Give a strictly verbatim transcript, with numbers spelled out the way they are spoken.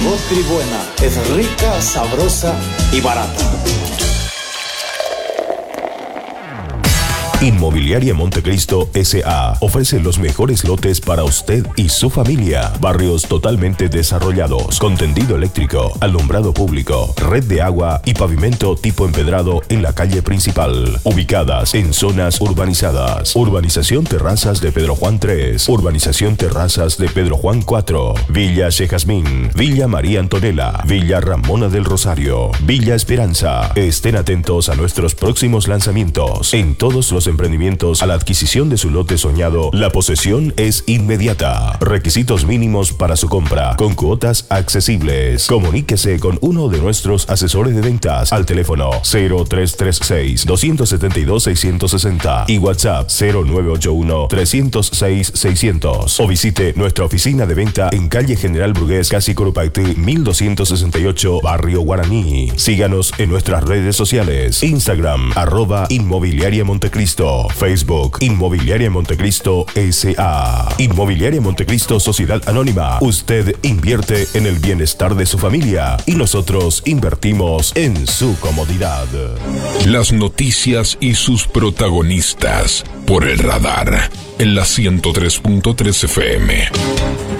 Llegó Tribuena, es rica, sabrosa y barata. Inmobiliaria Montecristo S A ofrece los mejores lotes para usted y su familia. Barrios totalmente desarrollados, con tendido eléctrico, alumbrado público, red de agua y pavimento tipo empedrado en la calle principal. Ubicadas en zonas urbanizadas. Urbanización Terrazas de Pedro Juan tres, Urbanización Terrazas de Pedro Juan cuatro, Villa Chejazmín, Villa María Antonella, Villa Ramona del Rosario, Villa Esperanza. Estén atentos a nuestros próximos lanzamientos. En todos los emprendimientos, a la adquisición de su lote soñado, la posesión es inmediata. Requisitos mínimos para su compra, con cuotas accesibles. Comuníquese con uno de nuestros asesores de ventas al teléfono cero tres tres seis, dos siete dos, seis seis cero y WhatsApp cero nueve ocho uno, tres cero seis, seiscientos, o visite nuestra oficina de venta en calle General Brugués, Casi Corupactí, mil doscientos sesenta y ocho, Barrio Guaraní. Síganos en nuestras redes sociales: Instagram, arroba Inmobiliaria Montecristo, Facebook, Inmobiliaria Montecristo S A. Inmobiliaria Montecristo Sociedad Anónima. Usted invierte en el bienestar de su familia y nosotros invertimos en su comodidad. Las noticias y sus protagonistas por el radar en la ciento tres punto tres F M.